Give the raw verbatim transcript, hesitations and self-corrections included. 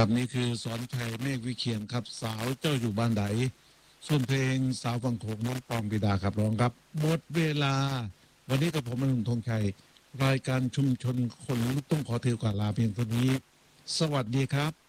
ครับนี่คือสอนชัยเมฆวิเชียรครับสาวเจ้าอยู่บ้านใดส่วนเพลงสาวฟังโขงน้องปองบิดาครับร้องครับหมดเวลาวันนี้กับผมอนุธงชัยรายการชุมชนคนลุกต้องขอเทวกว่าลาเพียงเท่านี้สวัสดีครับ